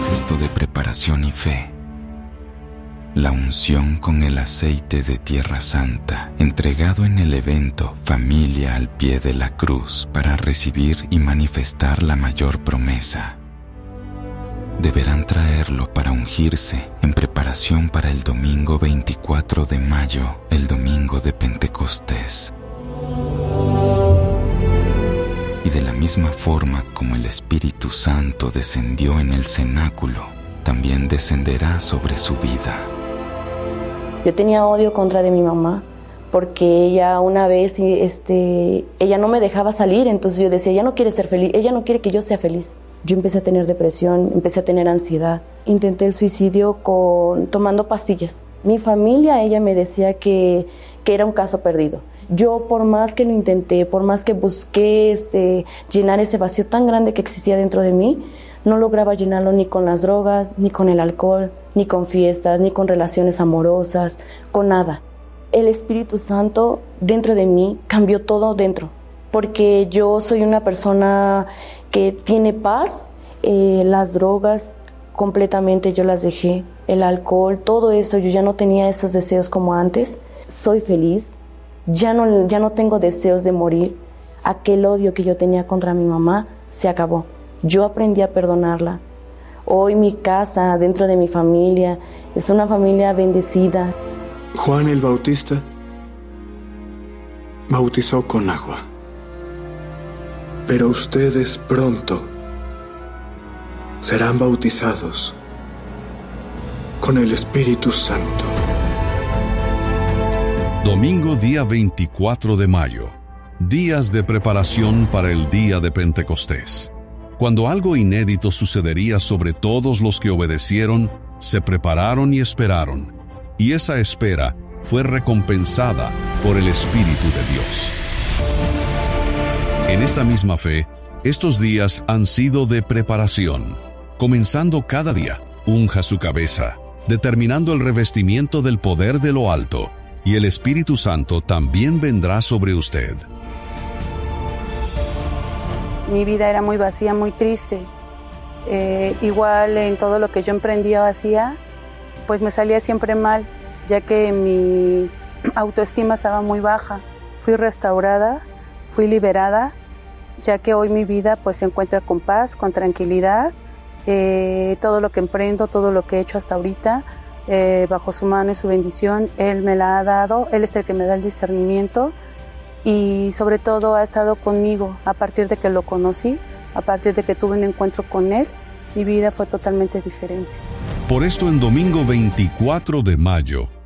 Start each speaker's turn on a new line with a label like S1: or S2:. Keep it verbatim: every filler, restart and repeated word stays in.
S1: gesto de preparación y fe. La unción con el aceite de Tierra Santa, entregado en el evento Familia al pie de la cruz para recibir y manifestar la mayor promesa. Deberán traerlo para ungirse en preparación para el domingo veinticuatro de mayo, el domingo de Pentecostés. Y de la misma forma como el Espíritu Santo descendió en el cenáculo, también descenderá sobre su vida.
S2: Yo tenía odio contra de mi mamá, porque ella una vez, este, ella no me dejaba salir, entonces yo decía, ella no quiere ser feliz, ella no quiere que yo sea feliz. Yo empecé a tener depresión, empecé a tener ansiedad. Intenté el suicidio con, tomando pastillas. Mi familia, ella me decía que, que era un caso perdido. Yo, por más que lo intenté, por más que busqué este, llenar ese vacío tan grande que existía dentro de mí, no lograba llenarlo ni con las drogas, ni con el alcohol, ni con fiestas, ni con relaciones amorosas, con nada. El Espíritu Santo dentro de mí cambió todo dentro, porque yo soy una persona que tiene paz. Eh, las drogas completamente yo las dejé, el alcohol, todo eso, yo ya no tenía esos deseos como antes. Soy feliz, ya no, ya no tengo deseos de morir. Aquel odio que yo tenía contra mi mamá se acabó. Yo aprendí a perdonarla. Hoy mi casa, dentro de mi familia, es una familia bendecida.
S3: Juan el Bautista bautizó con agua, pero ustedes pronto serán bautizados con el Espíritu Santo.
S4: Domingo día veinticuatro de mayo, días de preparación para el día de Pentecostés. Cuando algo inédito sucedería sobre todos los que obedecieron, se prepararon y esperaron, y esa espera fue recompensada por el Espíritu de Dios. En esta misma fe, estos días han sido de preparación. Comenzando cada día, unja su cabeza, determinando el revestimiento del poder de lo alto, y el Espíritu Santo también vendrá sobre usted.
S5: Mi vida era muy vacía, muy triste. Eh, igual en todo lo que yo emprendía o hacía, pues me salía siempre mal, ya que mi autoestima estaba muy baja. Fui restaurada, fui liberada, ya que hoy mi vida pues se encuentra con paz, con tranquilidad. Eh, todo lo que emprendo, todo lo que he hecho hasta ahorita, eh, bajo su mano y su bendición, Él me la ha dado, Él es el que me da el discernimiento. Y sobre todo ha estado conmigo a partir de que lo conocí, a partir de que tuve un encuentro con Él, mi vida fue totalmente diferente.
S4: Por esto en domingo veinticuatro de mayo,